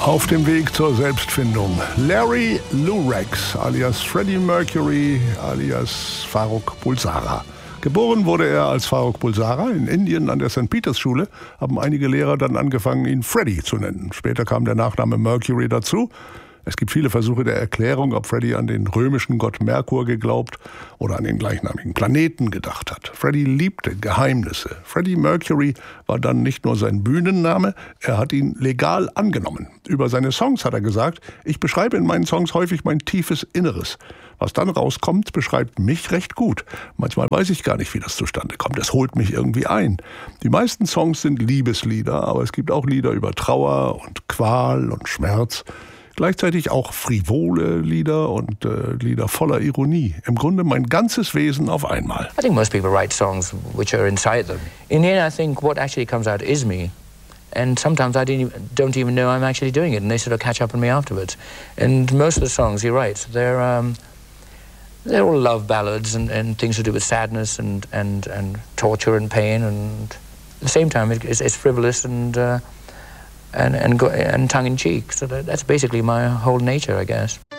Auf dem Weg zur Selbstfindung. Larry Lurex alias Freddie Mercury alias Farrokh Bulsara. Geboren wurde er als Farrokh Bulsara in Indien an der St. Peters Schule, haben einige Lehrer dann angefangen, ihn Freddie zu nennen. Später kam der Nachname Mercury dazu. Es gibt viele Versuche der Erklärung, ob Freddie an den römischen Gott Merkur geglaubt oder an den gleichnamigen Planeten gedacht hat. Freddie liebte Geheimnisse. Freddie Mercury war dann nicht nur sein Bühnenname, er hat ihn legal angenommen. Über seine Songs hat er gesagt: Ich beschreibe in meinen Songs häufig mein tiefes Inneres. Was dann rauskommt, beschreibt mich recht gut. Manchmal weiß ich gar nicht, wie das zustande kommt. Es holt mich irgendwie ein. Die meisten Songs sind Liebeslieder, aber es gibt auch Lieder über Trauer und Qual und Schmerz. Gleichzeitig auch frivole Lieder und Lieder voller Ironie. Im Grunde mein ganzes Wesen auf einmal. I think most people write songs which are inside them. In the end, I think what actually comes out is me. And sometimes I don't even know I'm actually doing it, and they sort of catch up on me afterwards. And most of the songs he writes, they're all love ballads and things to do with sadness and torture and pain. And at the same time, it's frivolous and tongue-in-cheek. So that's basically my whole nature, I guess.